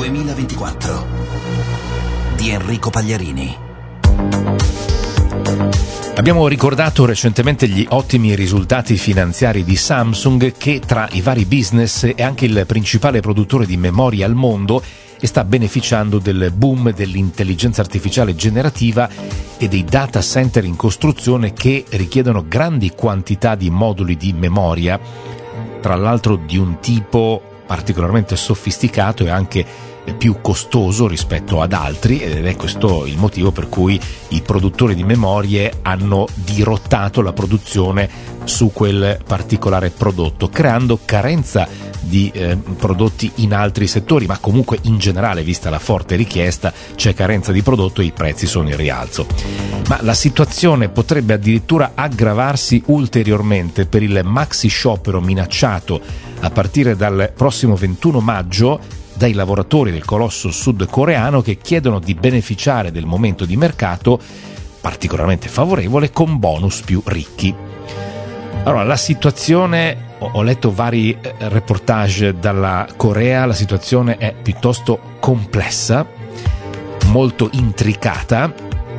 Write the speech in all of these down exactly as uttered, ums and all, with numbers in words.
duemilaventiquattro di Enrico Pagliarini. Abbiamo ricordato recentemente gli ottimi risultati finanziari di Samsung, che tra i vari business è anche il principale produttore di memorie al mondo e sta beneficiando del boom dell'intelligenza artificiale generativa e dei data center in costruzione che richiedono grandi quantità di moduli di memoria, tra l'altro di un tipo particolarmente sofisticato e anche più costoso rispetto ad altri, ed è questo il motivo per cui i produttori di memorie hanno dirottato la produzione su quel particolare prodotto, creando carenza di eh, prodotti in altri settori, ma comunque in generale, vista la forte richiesta, c'è carenza di prodotto e i prezzi sono in rialzo. Ma la situazione potrebbe addirittura aggravarsi ulteriormente per il maxi sciopero minacciato a partire dal prossimo ventuno maggio dai lavoratori del colosso sudcoreano, che chiedono di beneficiare del momento di mercato particolarmente favorevole con bonus più ricchi. Allora, la situazione, ho letto vari reportage dalla Corea, la situazione è piuttosto complessa, molto intricata.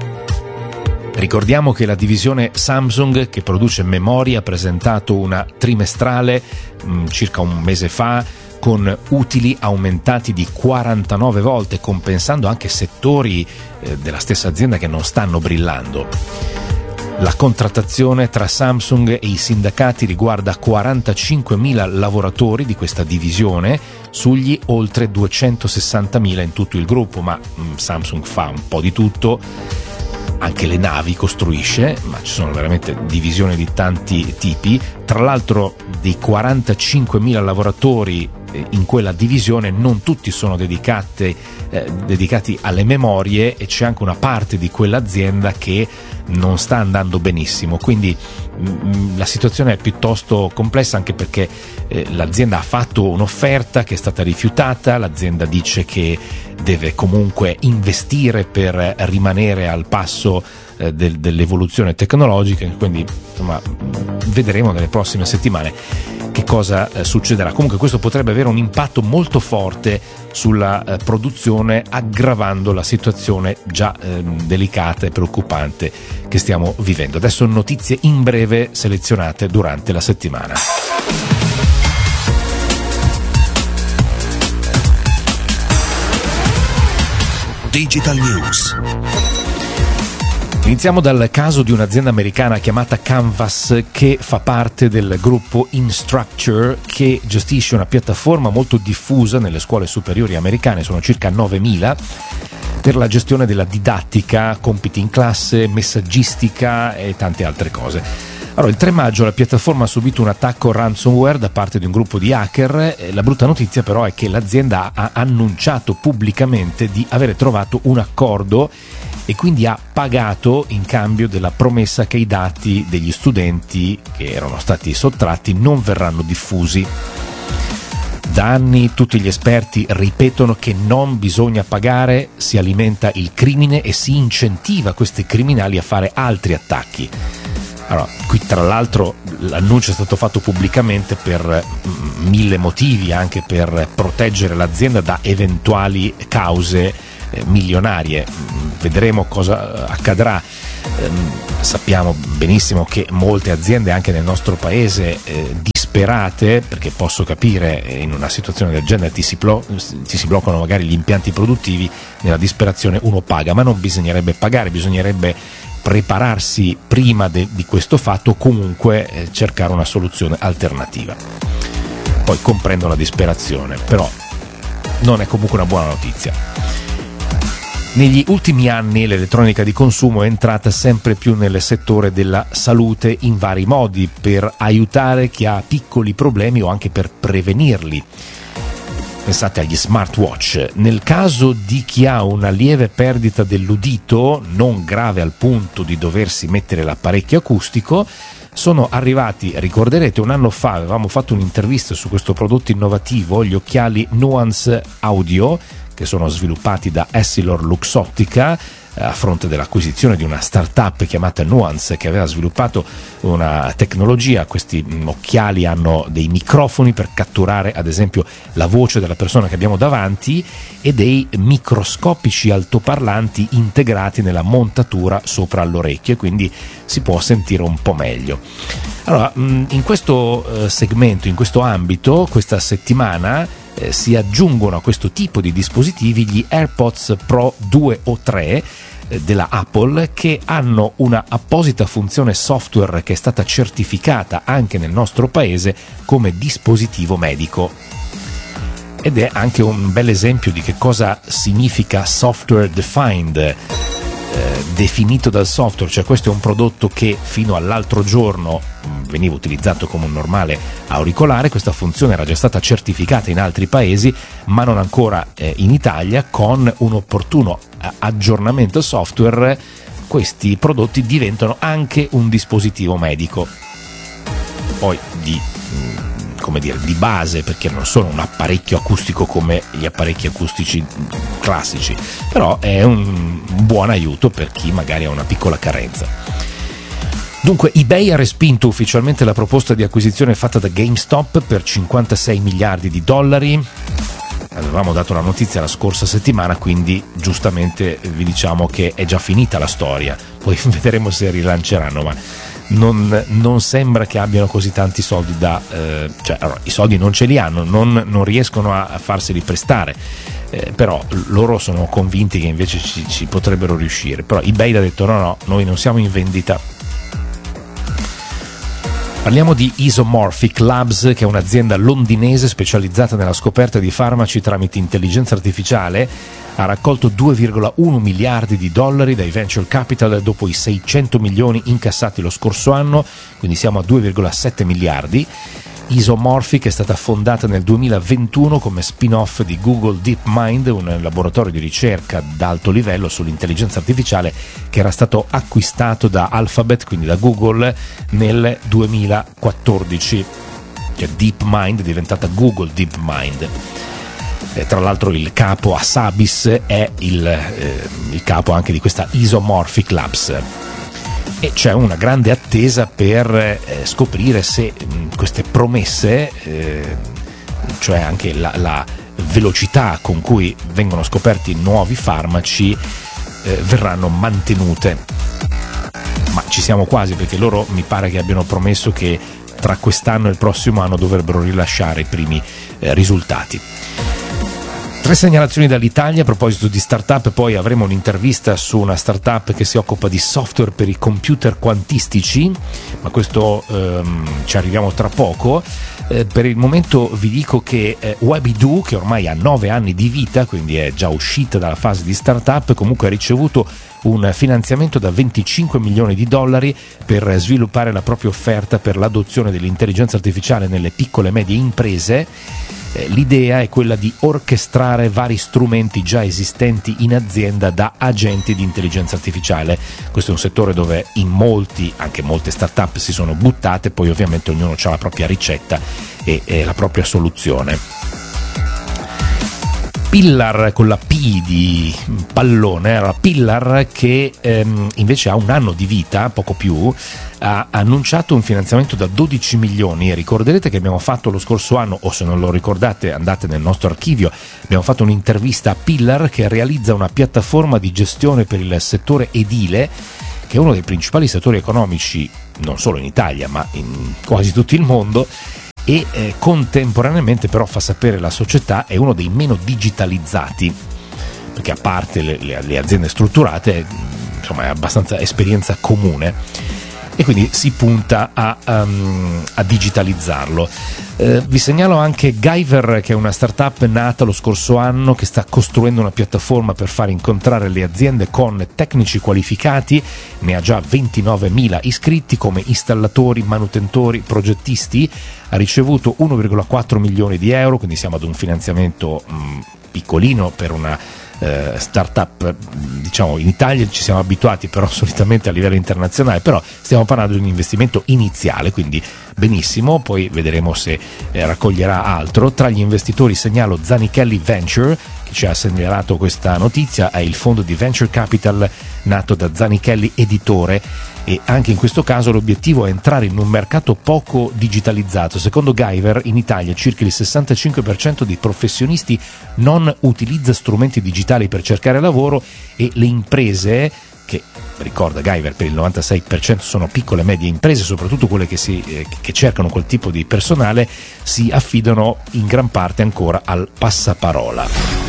Ricordiamo che la divisione Samsung, che produce memoria, ha presentato una trimestrale mh, circa un mese fa, con utili aumentati di quarantanove volte, compensando anche settori eh, della stessa azienda che non stanno brillando. La contrattazione tra Samsung e i sindacati riguarda quarantacinquemila lavoratori di questa divisione sugli oltre duecentosessantamila in tutto il gruppo, ma mh, Samsung fa un po' di tutto, anche le navi costruisce, ma ci sono veramente divisioni di tanti tipi. Tra l'altro, dei quarantacinquemila lavoratori in quella divisione non tutti sono dedicati, eh, dedicati alle memorie, e c'è anche una parte di quell'azienda che non sta andando benissimo, quindi mh, la situazione è piuttosto complessa, anche perché eh, l'azienda ha fatto un'offerta che è stata rifiutata. L'azienda dice che deve comunque investire per rimanere al passo eh, del, dell'evoluzione tecnologica, quindi insomma vedremo nelle prossime settimane che cosa eh, succederà. Comunque questo potrebbe avere un impatto molto forte sulla eh, produzione, aggravando la situazione già eh, delicata e preoccupante che stiamo vivendo. Adesso notizie in breve selezionate durante la settimana. Digital News. Iniziamo dal caso di un'azienda americana chiamata Canvas, che fa parte del gruppo Instructure, che gestisce una piattaforma molto diffusa nelle scuole superiori americane, sono circa novemila, per la gestione della didattica, compiti in classe, messaggistica e tante altre cose. Allora, il tre maggio la piattaforma ha subito un attacco ransomware da parte di un gruppo di hacker. La brutta notizia però è che l'azienda ha annunciato pubblicamente di avere trovato un accordo e quindi ha pagato in cambio della promessa che i dati degli studenti che erano stati sottratti non verranno diffusi. Da anni tutti gli esperti ripetono che non bisogna pagare, si alimenta il crimine e si incentiva questi criminali a fare altri attacchi. Allora, qui tra l'altro l'annuncio è stato fatto pubblicamente per mille motivi, anche per proteggere l'azienda da eventuali cause eh, milionarie. Vedremo cosa accadrà. Eh, sappiamo benissimo che molte aziende anche nel nostro paese eh, disperate, perché posso capire eh, in una situazione del genere ti si, blo- ti si bloccano magari gli impianti produttivi, nella disperazione uno paga, ma non bisognerebbe pagare, bisognerebbe prepararsi prima de- di questo fatto, o comunque eh, cercare una soluzione alternativa. Poi comprendo la disperazione, però non è comunque una buona notizia. Negli ultimi anni l'elettronica di consumo è entrata sempre più nel settore della salute in vari modi, per aiutare chi ha piccoli problemi o anche per prevenirli. Pensate agli smartwatch. Nel caso di chi ha una lieve perdita dell'udito, non grave al punto di doversi mettere l'apparecchio acustico, sono arrivati, ricorderete, un anno fa avevamo fatto un'intervista su questo prodotto innovativo, gli occhiali Nuance Audio, che sono sviluppati da Essilor Luxottica. a fronte dell'acquisizione di una startup chiamata Nuance, che aveva sviluppato una tecnologia. Questi occhiali hanno dei microfoni per catturare ad esempio la voce della persona che abbiamo davanti e dei microscopici altoparlanti integrati nella montatura sopra l'orecchio, e quindi si può sentire un po' meglio. Allora, in questo segmento, in questo ambito, questa settimana eh, si aggiungono a questo tipo di dispositivi gli AirPods Pro due o tre eh, della Apple, che hanno una apposita funzione software che è stata certificata anche nel nostro paese come dispositivo medico. Ed è anche un bel esempio di che cosa significa software defined, eh, definito dal software. Cioè, questo è un prodotto che fino all'altro giorno mh, veniva utilizzato come un normale auricolare. Questa funzione era già stata certificata in altri paesi, ma non ancora eh, in Italia. Con un opportuno aggiornamento software, questi prodotti diventano anche un dispositivo medico. Poi di mh, come dire, di base, perché non sono un apparecchio acustico come gli apparecchi acustici classici, però è un buon aiuto per chi magari ha una piccola carenza. Dunque, eBay ha respinto ufficialmente la proposta di acquisizione fatta da GameStop per cinquantasei miliardi di dollari. Avevamo dato la notizia la scorsa settimana, quindi giustamente vi diciamo che è già finita la storia. Poi vedremo se rilanceranno, ma Non, non sembra che abbiano così tanti soldi da eh, cioè, allora, i soldi non ce li hanno, non, non riescono a, a farseli prestare, eh, però loro sono convinti che invece ci, ci potrebbero riuscire. Però eBay ha detto no no, noi non siamo in vendita. Parliamo di Isomorphic Labs, che è un'azienda londinese specializzata nella scoperta di farmaci tramite intelligenza artificiale. Ha raccolto due virgola uno miliardi di dollari dai venture capital dopo i seicento milioni incassati lo scorso anno, quindi siamo a due virgola sette miliardi. Isomorphic è stata fondata nel duemilaventuno come spin-off di Google DeepMind, un laboratorio di ricerca d'alto livello sull'intelligenza artificiale che era stato acquistato da Alphabet, quindi da Google, nel duemilaquattordici. Cioè DeepMind è diventata Google DeepMind. Eh, tra l'altro il capo Assabis è il, eh, il capo anche di questa Isomorphic Labs. E c'è una grande attesa per eh, scoprire se mh, queste promesse, eh, cioè anche la, la velocità con cui vengono scoperti nuovi farmaci, eh, verranno mantenute. Ma ci siamo quasi, perché loro mi pare che abbiano promesso che tra quest'anno e il prossimo anno dovrebbero rilasciare i primi eh, risultati. Tre segnalazioni dall'Italia a proposito di startup, poi avremo un'intervista su una startup che si occupa di software per i computer quantistici, ma questo ehm, ci arriviamo tra poco. Eh, per il momento vi dico che eh, Webidoo, che ormai ha nove anni di vita, quindi è già uscita dalla fase di startup, comunque ha ricevuto un finanziamento da venticinque milioni di dollari per sviluppare la propria offerta per l'adozione dell'intelligenza artificiale nelle piccole e medie imprese. L'idea è quella di orchestrare vari strumenti già esistenti in azienda da agenti di intelligenza artificiale. Questo è un settore dove in molti, anche molte start-up si sono buttate, poi ovviamente ognuno ha la propria ricetta e, e la propria soluzione. Pillar con la P di pallone, era Pillar che ehm, invece ha un anno di vita, poco più, ha annunciato un finanziamento da dodici milioni. Ricorderete che abbiamo fatto lo scorso anno, o se non lo ricordate andate nel nostro archivio, abbiamo fatto un'intervista a Pillar, che realizza una piattaforma di gestione per il settore edile, che è uno dei principali settori economici non solo in Italia ma in quasi tutto il mondo, e eh, contemporaneamente però fa sapere la società è uno dei meno digitalizzati, perché a parte le, le, le aziende strutturate, insomma è abbastanza esperienza comune, e quindi si punta a, um, a digitalizzarlo. Eh, vi segnalo anche Guyver, che è una startup nata lo scorso anno che sta costruendo una piattaforma per far incontrare le aziende con tecnici qualificati. Ne ha già ventinovemila iscritti come installatori, manutentori, progettisti. Ha ricevuto uno virgola quattro milioni di euro, quindi siamo ad un finanziamento mh, piccolino per una eh, startup, diciamo in Italia ci siamo abituati però solitamente a livello internazionale, però stiamo parlando di un investimento iniziale, quindi benissimo, poi vedremo se eh, raccoglierà altro. Tra gli investitori segnalo Zanichelli Venture, che ci ha segnalato questa notizia, è il fondo di venture capital nato da Zanichelli Editore, e anche in questo caso l'obiettivo è entrare in un mercato poco digitalizzato. Secondo Guyver in Italia circa il sessantacinque per cento dei professionisti non utilizza strumenti digitali per cercare lavoro, e le imprese, che ricorda Guyver per il novantasei per cento sono piccole e medie imprese, soprattutto quelle che, si, eh, che cercano quel tipo di personale, si affidano in gran parte ancora al passaparola.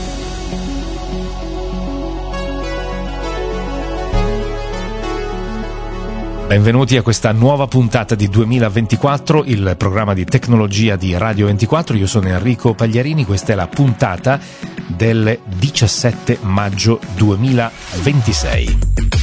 Benvenuti a questa nuova puntata di duemilaventiquattro, il programma di tecnologia di Radio ventiquattro. Io sono Enrico Pagliarini, questa è la puntata del diciassette maggio duemilaventisei.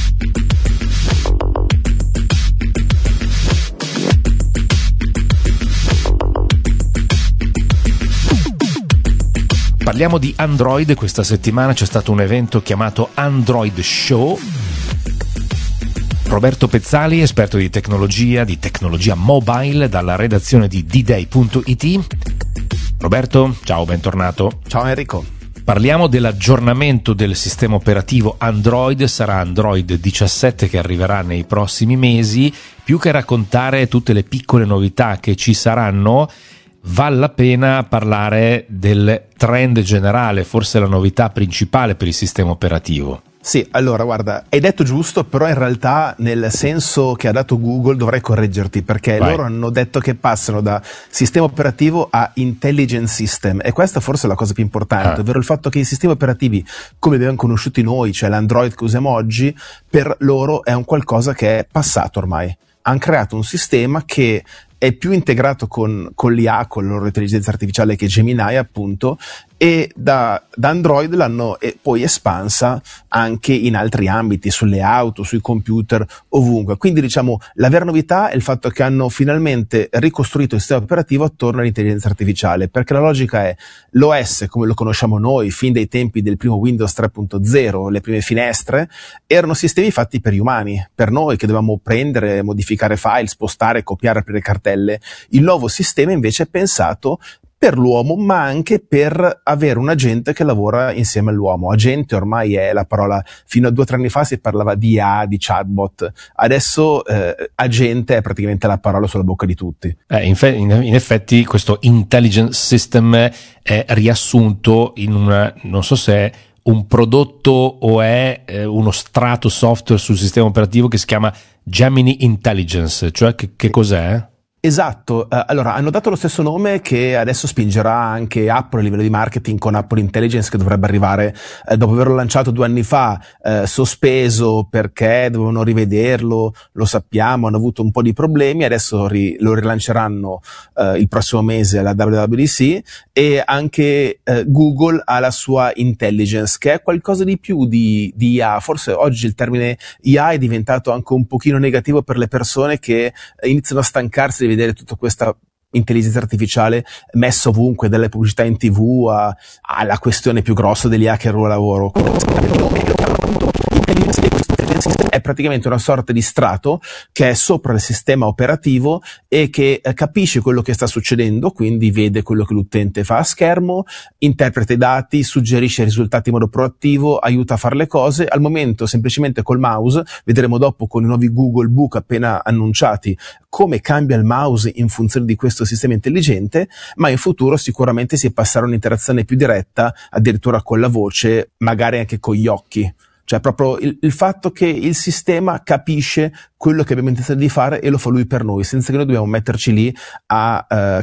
Parliamo di Android. Questa settimana c'è stato un evento chiamato Android Show. Roberto Pezzali, esperto di tecnologia, di tecnologia mobile, dalla redazione di d day punto i t. Roberto, ciao, bentornato. Ciao Enrico. Parliamo dell'aggiornamento del sistema operativo Android, sarà Android diciassette che arriverà nei prossimi mesi. Più che raccontare tutte le piccole novità che ci saranno, vale la pena parlare del trend generale, forse la novità principale per il sistema operativo. Sì, allora guarda, hai detto giusto, però in realtà nel senso che ha dato Google dovrei correggerti, perché Vai. loro hanno detto che passano da sistema operativo a intelligent system, e questa forse è la cosa più importante, ah. ovvero il fatto che i sistemi operativi come li abbiamo conosciuti noi, cioè l'Android che usiamo oggi, per loro è un qualcosa che è passato ormai. Hanno creato un sistema che è più integrato con, con l'I A, con la loro intelligenza artificiale che è Gemini appunto, e da, da Android l'hanno eh, poi espansa anche in altri ambiti, sulle auto, sui computer, ovunque. Quindi diciamo la vera novità è il fatto che hanno finalmente ricostruito il sistema operativo attorno all'intelligenza artificiale, perché la logica è l'O S come lo conosciamo noi, fin dai tempi del primo Windows tre punto zero, le prime finestre, erano sistemi fatti per gli umani, per noi che dovevamo prendere, modificare file, spostare, copiare, aprire cartelle. Il nuovo sistema invece è pensato per l'uomo, ma anche per avere un agente che lavora insieme all'uomo. Agente ormai è la parola, fino a due o tre anni fa si parlava di I A, di chatbot, adesso eh, agente è praticamente la parola sulla bocca di tutti. Eh, in, fe- in effetti questo intelligent system è riassunto in una, non so se è un prodotto o è eh, uno strato software sul sistema operativo che si chiama Gemini Intelligence, cioè che, che cos'è? Esatto, uh, allora hanno dato lo stesso nome che adesso spingerà anche Apple a livello di marketing con Apple Intelligence, che dovrebbe arrivare uh, dopo averlo lanciato due anni fa, uh, sospeso perché dovevano rivederlo, lo sappiamo, hanno avuto un po' di problemi, adesso ri- lo rilanceranno uh, il prossimo mese alla W W D C, e anche uh, Google ha la sua Intelligence, che è qualcosa di più di, di I A. Forse oggi il termine I A è diventato anche un pochino negativo per le persone che uh, iniziano a stancarsi di vedere tutta questa intelligenza artificiale messa ovunque, dalle pubblicità in tv a, alla questione più grossa degli hacker o lavoro. È praticamente una sorta di strato che è sopra il sistema operativo e che eh, capisce quello che sta succedendo, quindi vede quello che l'utente fa a schermo, interpreta i dati, suggerisce i risultati in modo proattivo, aiuta a fare le cose. Al momento semplicemente col mouse, vedremo dopo con i nuovi Google Book appena annunciati come cambia il mouse in funzione di questo sistema intelligente, ma in futuro sicuramente si passerà a un'interazione più diretta, addirittura con la voce, magari anche con gli occhi. Cioè proprio il, il fatto che il sistema capisce quello che abbiamo intenzione di fare e lo fa lui per noi, senza che noi dobbiamo metterci lì a uh,